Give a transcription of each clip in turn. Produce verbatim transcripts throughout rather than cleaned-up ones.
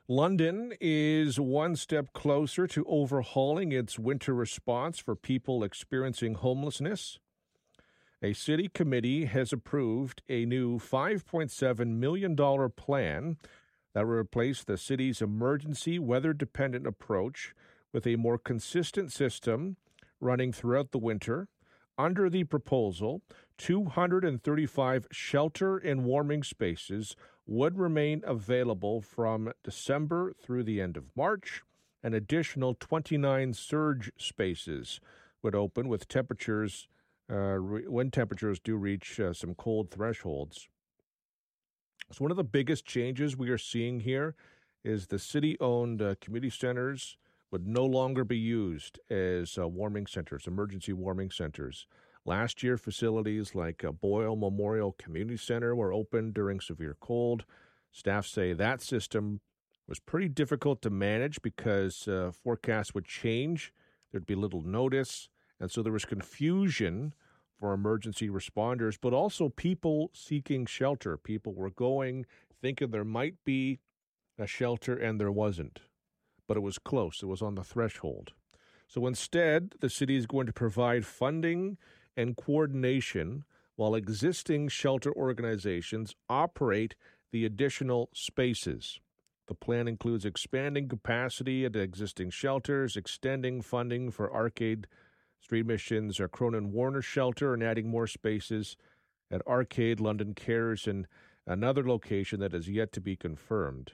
London is one step closer to overhauling its winter response for people experiencing homelessness. A city committee has approved a new five point seven million dollars plan that will replace the city's emergency weather-dependent approach with a more consistent system running throughout the winter. Under the proposal, two hundred thirty-five shelter and warming spaces would remain available from December through the end of March. An additional twenty-nine surge spaces would open with temperatures uh, re- when temperatures do reach uh, some cold thresholds. So one of the biggest changes we are seeing here is the city-owned uh, community centers would no longer be used as uh, warming centers, emergency warming centers. Last year, facilities like uh, Boyle Memorial Community Center were opened during severe cold. Staff say that system was pretty difficult to manage because uh, forecasts would change. There'd be little notice. And so there was confusion for emergency responders, but also people seeking shelter. People were going thinking there might be a shelter, and there wasn't. But it was close. It was on the threshold. So instead, the city is going to provide funding and coordination while existing shelter organizations operate the additional spaces. The plan includes expanding capacity at existing shelters, extending funding for Arcade Street Mission's or Cronin Warner Shelter, and adding more spaces at Arcade, London Cares, and another location that is yet to be confirmed.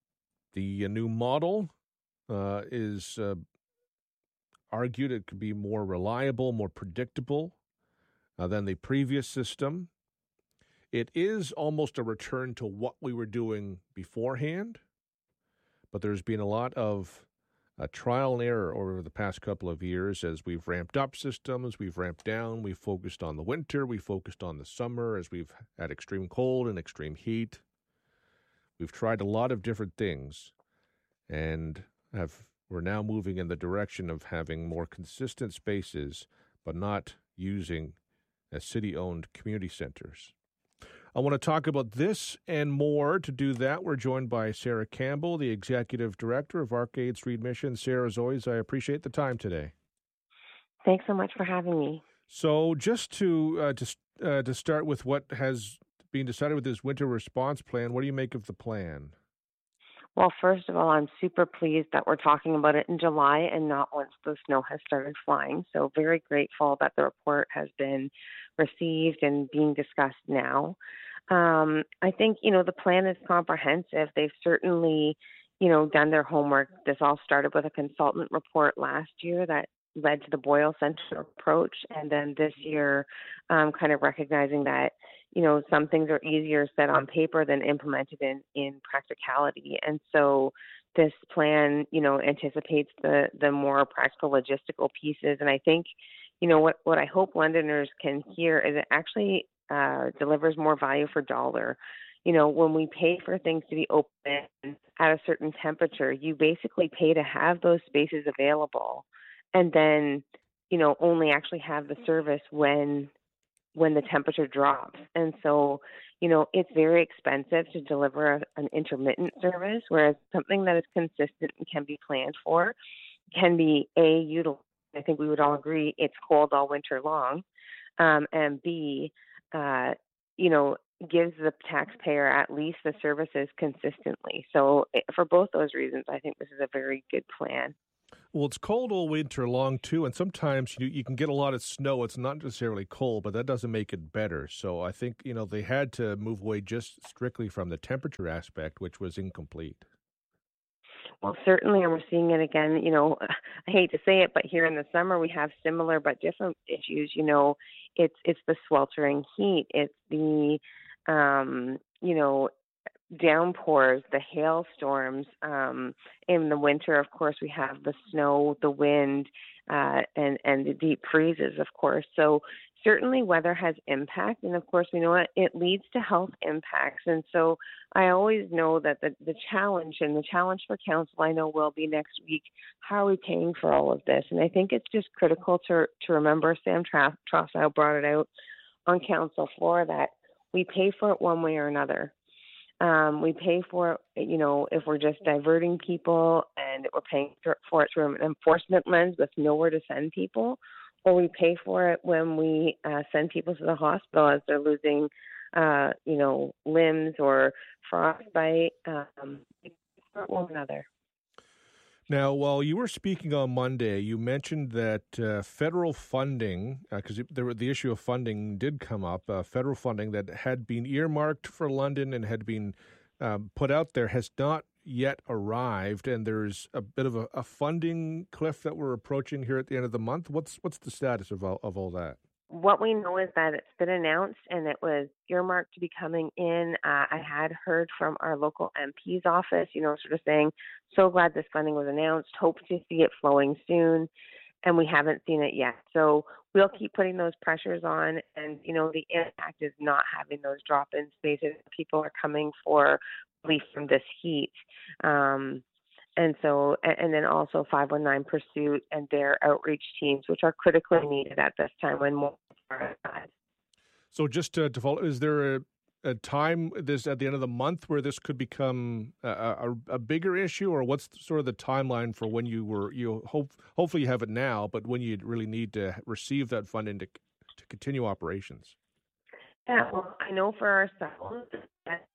The uh, new model uh, is uh, argued it could be more reliable, more predictable uh, than the previous system. It is almost a return to what we were doing beforehand, but there's been a lot of uh, trial and error over the past couple of years as we've ramped up systems, we've ramped down, we've focused on the winter, we focused on the summer as we've had extreme cold and extreme heat. We've tried a lot of different things and have we're now moving in the direction of having more consistent spaces, but not using as city-owned community centers. I want to talk about this and more. To do that, we're joined by Sarah Campbell, the Executive Director of Arcade Street Mission. Sarah, as always, I appreciate the time today. Thanks so much for having me. So just to, uh, to, uh, to start with what has been decided with this winter response plan, what do you make of the plan? Well, first of all, I'm super pleased that we're talking about it in July and not once the snow has started flying. So very grateful that the report has been received and being discussed now. Um, I think, you know, the plan is comprehensive. They've certainly, you know, done their homework. This all started with a consultant report last year that led to the Boyle Center approach. And then this year, um, kind of recognizing that, you know, some things are easier said on paper than implemented in, in practicality. And so this plan, you know, anticipates the, the more practical logistical pieces. And I think, you know, what, what I hope Londoners can hear is it actually uh, delivers more value for dollar. You know, when we pay for things to be open at a certain temperature, you basically pay to have those spaces available and then, you know, only actually have the service when when the temperature drops. And so, you know, it's very expensive to deliver a, an intermittent service, whereas something that is consistent and can be planned for can be A, utilized. I think we would all agree it's cold all winter long, um, and B, uh, you know, gives the taxpayer at least the services consistently. So for both those reasons, I think this is a very good plan. Well, it's cold all winter long, too, and sometimes you you can get a lot of snow. It's not necessarily cold, but that doesn't make it better. So I think, you know, they had to move away just strictly from the temperature aspect, which was incomplete. Well, certainly, and we're seeing it again. You know, I hate to say it, but here in the summer we have similar but different issues. You know, it's it's the sweltering heat. It's the, um, you know, downpours, the hailstorms. Um, in the winter, of course, we have the snow, the wind, uh, and and the deep freezes, of course. So certainly, weather has impact, and of course, we know it, it leads to health impacts. And so, I always know that the the challenge and the challenge for council, I know, will be next week. How are we paying for all of this? And I think it's just critical to to remember. Sam Trosile brought it out on council floor that we pay for it one way or another. Um, we pay for it, you know, if we're just diverting people and we're paying for it through an enforcement lens with nowhere to send people, or we pay for it when we uh, send people to the hospital as they're losing, uh, you know, limbs or frostbite. Um, one another. Now, while you were speaking on Monday, you mentioned that uh, federal funding, because uh, the, the issue of funding did come up, uh, federal funding that had been earmarked for London and had been um, put out there has not yet arrived, and there's a bit of a, a funding cliff that we're approaching here at the end of the month. What's what's the status of all, of all that? What we know is that it's been announced and it was earmarked to be coming in. Uh, I had heard from our local M P's office, you know, sort of saying, so glad this funding was announced, hope to see it flowing soon, and we haven't seen it yet. So we'll keep putting those pressures on, and, you know, the impact is not having those drop-in spaces. People are coming for relief from this heat. Um, And so, and then also five one nine Pursuit and their outreach teams, which are critically needed at this time when more are outside. So just to, to follow, is there a, a time this at the end of the month where this could become a, a, a bigger issue, or what's sort of the timeline for when you were, you hope, hopefully you have it now, but when you really need to receive that funding to, to continue operations? Yeah, well, I know for ourselves that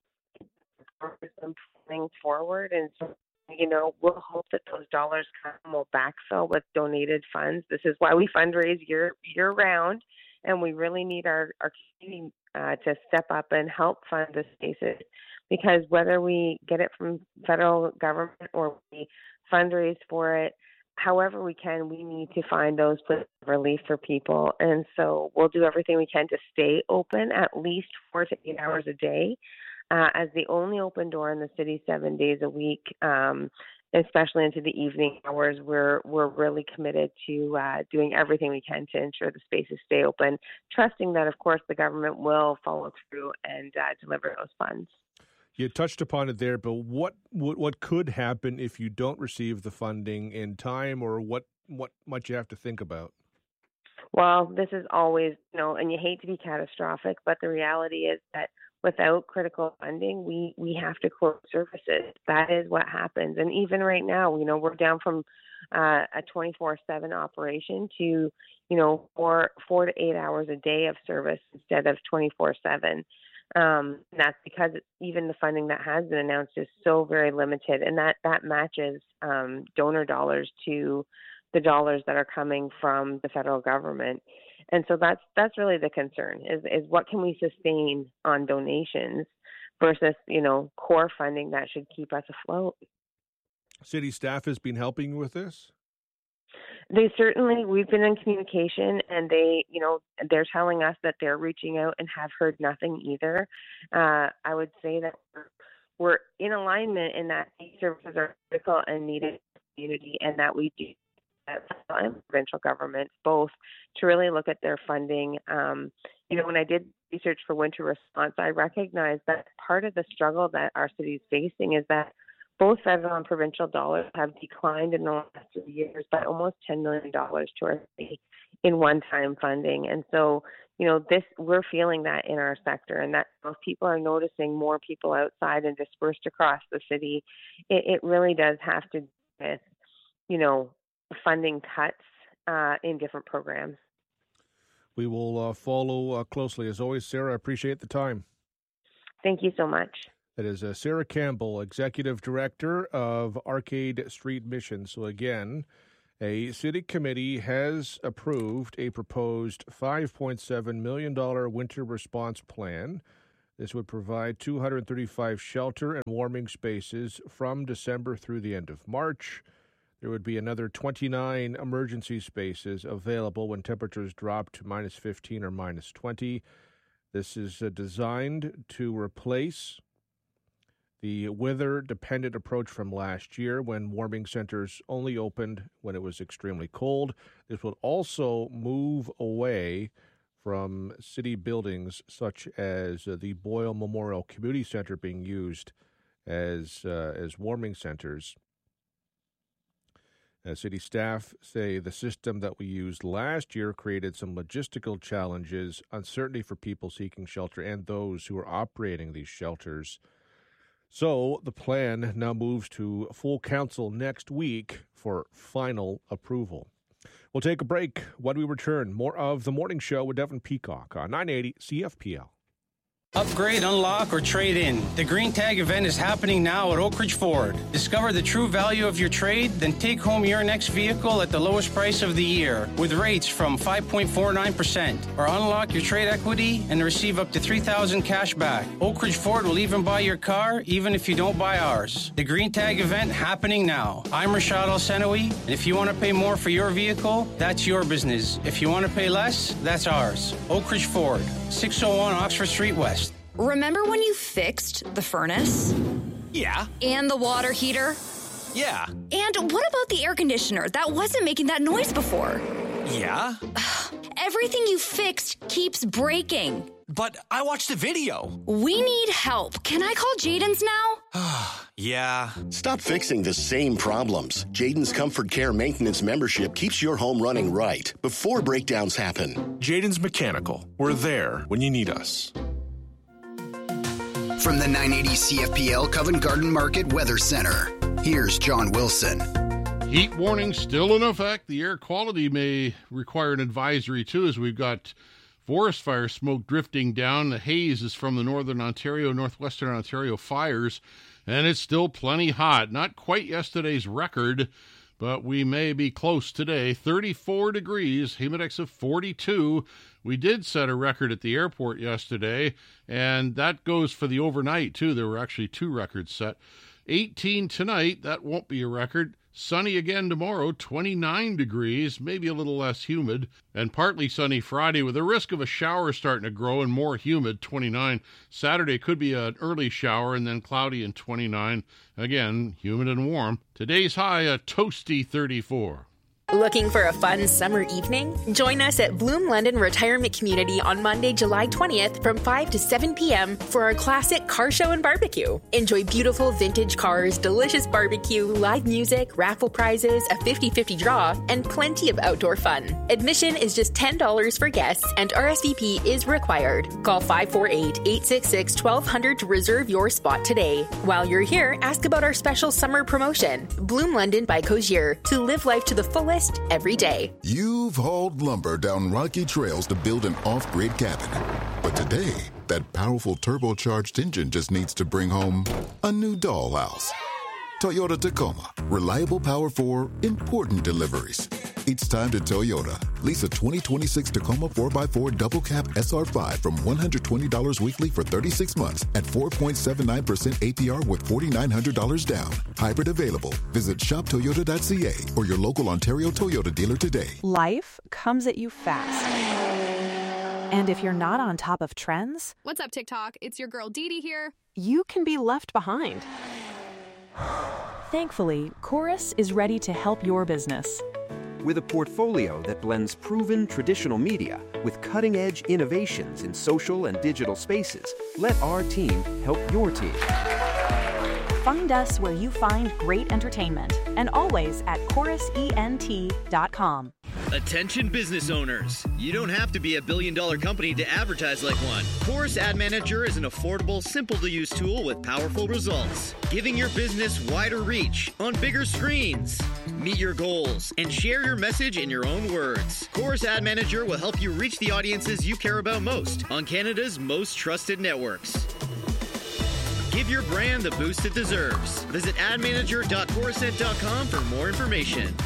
we're planning forward, and so, you know, we'll hope that those dollars come. We'll backfill with donated funds. This is why we fundraise year year round, and we really need our our community uh, to step up and help fund the spaces. Because whether we get it from federal government or we fundraise for it, however we can, we need to find those places of relief for people. And so we'll do everything we can to stay open at least four to eight hours a day. Uh, as the only open door in the city seven days a week, um, especially into the evening hours, we're we're really committed to uh, doing everything we can to ensure the spaces stay open, trusting that, of course, the government will follow through and uh, deliver those funds. You touched upon it there, but what, what what could happen if you don't receive the funding in time, or what, what might you have to think about? Well, this is always, you know, and you hate to be catastrophic, but the reality is that without critical funding, we, we have to close services. That is what happens. And even right now, you know, we're down from uh, a twenty-four seven operation to, you know, four, four to eight hours a day of service instead of twenty-four seven. Um, and that's because even the funding that has been announced is so very limited, and that, that matches um, donor dollars to the dollars that are coming from the federal government. And so that's that's really the concern is is what can we sustain on donations versus, you know, core funding that should keep us afloat. City staff has been helping with this? They certainly, we've been in communication, and they, you know, they're telling us that they're reaching out and have heard nothing either. Uh, I would say that we're, we're in alignment in that these services are critical and needed in the community, and that we do federal and provincial governments both to really look at their funding. Um, you know, when I did research for winter response, I recognized that part of the struggle that our city is facing is that both federal and provincial dollars have declined in the last three years by almost ten million dollars to our city in one-time funding. And so, you know, this we're feeling that in our sector, and that most people are noticing more people outside and dispersed across the city. It, it really does have to do with, you know, funding cuts uh, in different programs. We will uh, follow uh, closely. As always, Sarah, I appreciate the time. Thank you so much. That is uh, Sarah Campbell, Executive Director of Arcade Street Mission. So again, a city committee has approved a proposed five point seven million dollars winter response plan. This would provide two hundred thirty-five shelter and warming spaces from December through the end of March. There would be another twenty-nine emergency spaces available when temperatures drop to minus fifteen or minus twenty. This is uh, designed to replace the weather-dependent approach from last year when warming centers only opened when it was extremely cold. This will also move away from city buildings such as uh, the Boyle Memorial Community Center being used as uh, as warming centers. Uh, city staff say the system that we used last year created some logistical challenges, uncertainty for people seeking shelter and those who are operating these shelters. So the plan now moves to full council next week for final approval. We'll take a break. When we return, more of The Morning Show with Devin Peacock on nine eighty C F P L. Upgrade, unlock, or trade in. The Green Tag event is happening now at Oak Ridge Ford. Discover the true value of your trade, then take home your next vehicle at the lowest price of the year with rates from five point four nine percent. Or unlock your trade equity and receive up to three thousand dollars cash back. Oak Ridge Ford will even buy your car, even if you don't buy ours. The Green Tag event happening now. I'm Rashad Al-Senawi, and if you want to pay more for your vehicle, that's your business. If you want to pay less, that's ours. Oak Ridge Ford, six oh one Oxford Street West. Remember when you fixed the furnace? Yeah. And the water heater? Yeah. And what about the air conditioner that wasn't making that noise before? Yeah. Everything you fixed keeps breaking. But I watched the video. We need help. Can I call Jaden's now? Yeah. Stop fixing the same problems. Jaden's Comfort Care Maintenance membership keeps your home running right before breakdowns happen. Jaden's Mechanical. We're there when you need us. From the nine eighty C F P L Covent Garden Market Weather Center, here's John Wilson. Heat warning still in effect. The air quality may require an advisory, too, as we've got forest fire smoke drifting down. The haze is from the northern Ontario, northwestern Ontario fires, and it's still plenty hot. Not quite yesterday's record, but we may be close today. thirty-four degrees, humidex of forty-two. We did set a record at the airport yesterday, and that goes for the overnight, too. There were actually two records set. eighteen tonight, that won't be a record. Sunny again tomorrow, twenty-nine degrees, maybe a little less humid, and partly sunny Friday with a risk of a shower starting to grow and more humid, twenty-nine. Saturday could be an early shower and then cloudy and twenty-nine. Again, humid and warm. Today's high, a toasty thirty-four. Looking for a fun summer evening? Join us at Bloom London Retirement Community on Monday, July twentieth from five to seven p.m. for our classic car show and barbecue. Enjoy beautiful vintage cars, delicious barbecue, live music, raffle prizes, a fifty-fifty draw, and plenty of outdoor fun. Admission is just ten dollars for guests and R S V P is required. Call five four eight, eight six six, one two zero zero to reserve your spot today. While you're here, ask about our special summer promotion. Bloom London by Cozier, to live life to the fullest every day. You've hauled lumber down rocky trails to build an off-grid cabin. But today, that powerful turbocharged engine just needs to bring home a new dollhouse. Toyota Tacoma. Reliable power for important deliveries. It's time to Toyota. Lease a twenty twenty-six Tacoma four by four double cab S R five from one hundred twenty dollars weekly for thirty-six months at four point seven nine percent A P R with four thousand nine hundred dollars down. Hybrid available. Visit shop toyota dot c a or your local Ontario Toyota dealer today. Life comes at you fast. And if you're not on top of trends... What's up, TikTok? It's your girl Dee Dee here. You can be left behind. Thankfully, Chorus is ready to help your business. With a portfolio that blends proven traditional media with cutting-edge innovations in social and digital spaces, let our team help your team. Find us where you find great entertainment, and always at chorus e n t dot com. Attention business owners. You don't have to be a billion-dollar company to advertise like one. Chorus Ad Manager is an affordable, simple-to-use tool with powerful results, giving your business wider reach on bigger screens. Meet your goals and share your message in your own words. Chorus Ad Manager will help you reach the audiences you care about most on Canada's most trusted networks. Give your brand the boost it deserves. Visit ad manager dot chorusnet dot com for more information.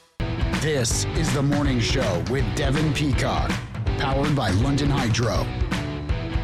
This is The Morning Show with Devin Peacock, powered by London Hydro.